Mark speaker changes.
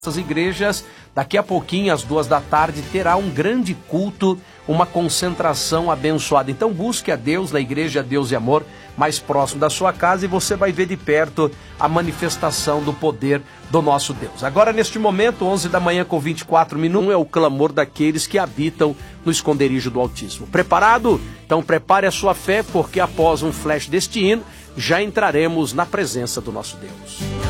Speaker 1: Essas igrejas, daqui a pouquinho, às 14h, terá um grande culto, uma concentração abençoada. Então busque a Deus na igreja Deus e Amor, mais próximo da sua casa, e você vai ver de perto a manifestação do poder do nosso Deus. Agora, neste momento, 11 da manhã com 24 minutos, é o clamor daqueles que habitam no esconderijo do Altíssimo. Preparado? Então prepare a sua fé, porque após um flash deste hino, já entraremos na presença do nosso Deus.